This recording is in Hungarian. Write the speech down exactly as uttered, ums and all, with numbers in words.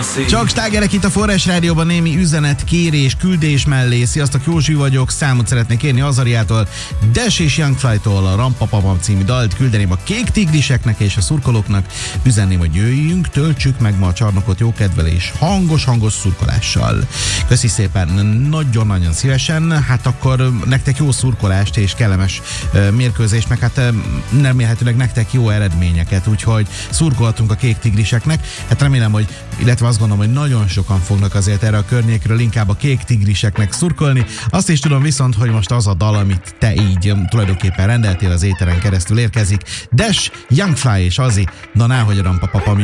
Csak slágerek itt a Forrás Rádióban, némi üzenet, kérés, küldés mellé. Sziasztok, Józsi vagyok, számot szeretnék kérni Azariától, Dash és Young Fly-tól a Rampapapam című dalt küldeném a Kék Tigriseknek és a szurkolóknak. Üzenném, hogy jöjjünk, töltsük meg ma a csarnokot jókedvel és hangos-hangos szurkolással. Köszi szépen, nagyon-nagyon szívesen. Hát akkor nektek jó szurkolást és kellemes uh, mérkőzést, meg hát uh, remélhetőleg nektek jó eredményeket, úgyhogy szurkolhatunk a Kék Tigriseknek. Hát remélem, hogy, illetve azt gondolom, hogy nagyon sokan fognak azért erre a környékről inkább a Kék Tigriseknek szurkolni. Azt is tudom viszont, hogy most az a dal, amit te így tulajdonképpen rendeltél, az éteren keresztül érkezik. Dash, Young Fly és Azi, na náhogy a Rampapapam